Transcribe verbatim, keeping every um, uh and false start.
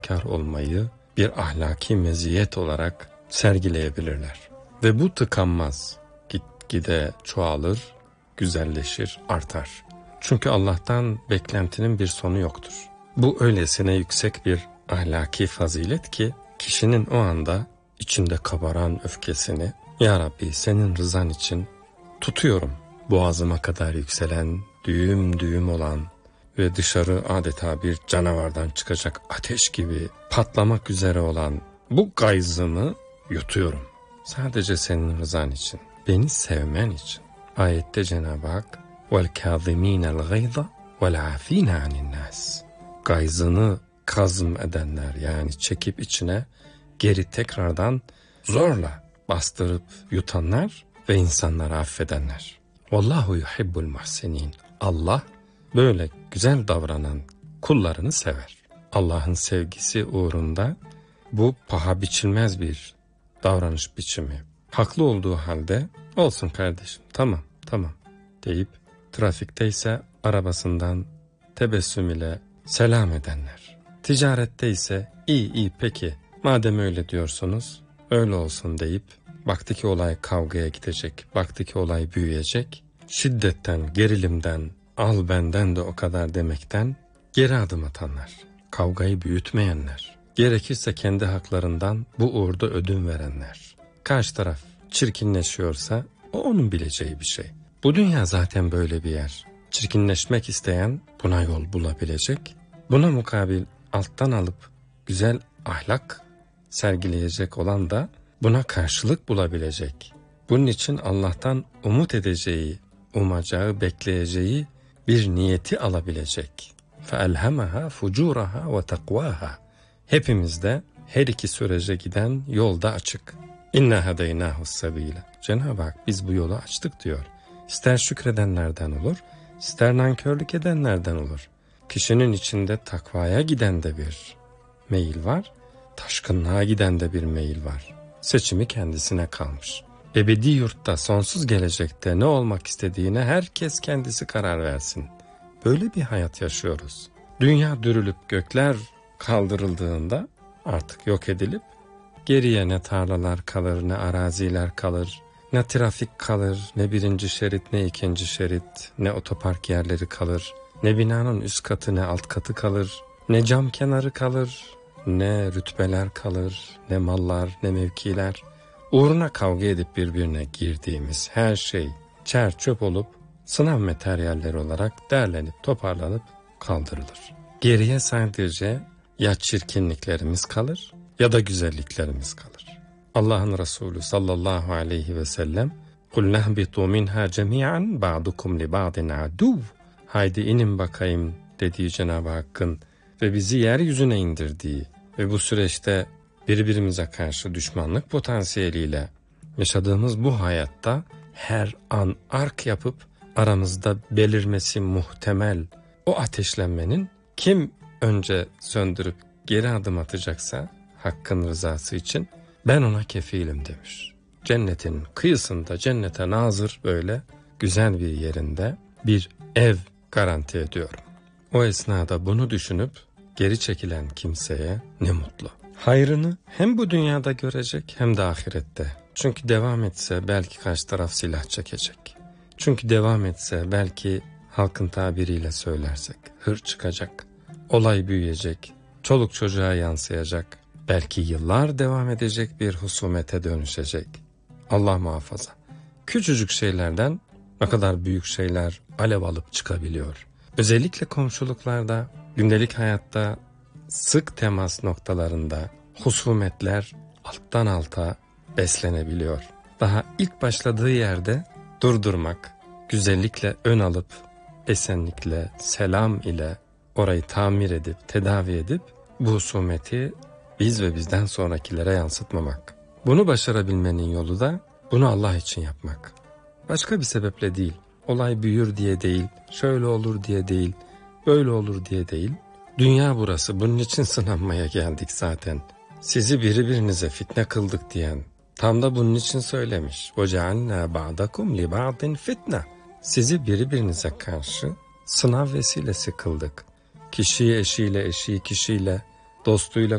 kar olmayı bir ahlaki meziyet olarak sergileyebilirler. Ve bu tıkanmaz. Gitgide çoğalır, güzelleşir, artar. Çünkü Allah'tan beklentinin bir sonu yoktur. Bu öylesine yüksek bir ahlaki fazilet ki kişinin o anda içinde kabaran öfkesini, "Ya Rabbi, senin rızan için tutuyorum." Boğazıma kadar yükselen, düğüm düğüm olan ve dışarı adeta bir canavardan çıkacak ateş gibi patlamak üzere olan bu gayzımı yutuyorum. Sadece senin rızan için, beni sevmen için. Ayette Cenab-ı Hak وَالْكَاظِم۪ينَ الْغَيْظَ وَالْعَاف۪ينَ عَنِ النَّاسِ Gayzını kazım edenler, yani çekip içine geri tekrardan zorla bastırıp yutanlar ve insanları affedenler. Vallahu yuhibbul muhsinin. Allah böyle güzel davranan kullarını sever. Allah'ın sevgisi uğrunda bu paha biçilmez bir davranış biçimi. Haklı olduğu halde olsun kardeşim, tamam tamam deyip trafikteyse arabasından tebessüm ile selam edenler. Ticarette ise iyi iyi peki madem öyle diyorsunuz öyle olsun deyip baktı ki olay kavgaya gidecek, baktı ki olay büyüyecek, şiddetten, gerilimden, al benden de o kadar demekten geri adım atanlar, kavgayı büyütmeyenler, gerekirse kendi haklarından bu uğurda ödün verenler. Karşı taraf çirkinleşiyorsa o onun bileceği bir şey. Bu dünya zaten böyle bir yer. Çirkinleşmek isteyen buna yol bulabilecek, buna mukabil alttan alıp güzel ahlak sergileyecek olan da buna karşılık bulabilecek. Bunun için Allah'tan umut edeceği, umacağı, bekleyeceği bir niyeti alabilecek. فَأَلْهَمَهَا فُجُورَهَا وَتَقْوَاهَا Hepimizde her iki sürece giden yolda açık. İnna hadeynahu sabila. Cenab-ı Hak biz bu yolu açtık diyor. İster şükredenlerden olur, ister nankörlük edenlerden olur. Kişinin içinde takvaya giden de bir meyil var, taşkınlığa giden de bir meyil var. Seçimi kendisine kalmış. Ebedi yurtta, sonsuz gelecekte ne olmak istediğine herkes kendisi karar versin. Böyle bir hayat yaşıyoruz. Dünya dürülüp gökler kaldırıldığında artık yok edilip geriye ne tarlalar kalır, ne araziler kalır, ne trafik kalır, ne birinci şerit, ne ikinci şerit, ne otopark yerleri kalır, ne binanın üst katı, ne alt katı kalır, ne cam kenarı kalır, ne rütbeler kalır, ne mallar, ne mevkiler. Uğruna kavga edip birbirine girdiğimiz her şey çer çöp olup sınav materyalleri olarak derlenip toparlanıp kaldırılır. Geriye sadece ya çirkinliklerimiz kalır ya da güzelliklerimiz kalır. Allah'ın Resulü sallallahu aleyhi ve sellem قُلْ نَهْبِطُوا مِنْهَا جَمِيعًا بَعْضُكُمْ لِبَعْضٍ عَدُوٌ Haydi inin bakayım dediği Cenab-ı Hakk'ın ve bizi yeryüzüne indirdiği ve bu süreçte birbirimize karşı düşmanlık potansiyeliyle yaşadığımız bu hayatta her an ark yapıp aramızda belirmesi muhtemel o ateşlenmenin kim önce söndürüp geri adım atacaksa Hakk'ın rızası için ben ona kefilim demiş. Cennetin kıyısında, cennete nazır böyle güzel bir yerinde bir ev garanti ediyorum. O esnada bunu düşünüp geri çekilen kimseye ne mutlu. Hayrını hem bu dünyada görecek hem de ahirette. Çünkü devam etse belki karşı taraf silah çekecek. Çünkü devam etse belki halkın tabiriyle söylersek hır çıkacak. Olay büyüyecek, çoluk çocuğa yansıyacak. Belki yıllar devam edecek bir husumete dönüşecek. Allah muhafaza. Küçücük şeylerden ne kadar büyük şeyler alev alıp çıkabiliyor. Özellikle komşuluklarda, gündelik hayatta sık temas noktalarında husumetler alttan alta beslenebiliyor. Daha ilk başladığı yerde durdurmak, güzellikle ön alıp esenlikle, selam ile orayı tamir edip, tedavi edip bu husumeti biz ve bizden sonrakilere yansıtmamak. Bunu başarabilmenin yolu da bunu Allah için yapmak. Başka bir sebeple değil, olay büyür diye değil, şöyle olur diye değil, böyle olur diye değil. Dünya burası, bunun için sınanmaya geldik zaten. Sizi birbirinize fitne kıldık diyen tam da bunun için söylemiş. وَجَعَلْنَا بَعْدَكُمْ لِبَعْضٍ fitne. Sizi birbirinize karşı sınav vesilesi kıldık. Kişiyi eşiyle, eşiyi kişiyle, dostuyla